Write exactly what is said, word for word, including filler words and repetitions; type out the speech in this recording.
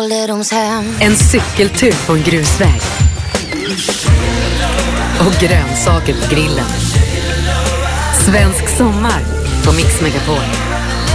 ålderdomshem. En cykeltur på en grusväg. Och grönsaker på grillen. Svensk sommar på Mix Megapol.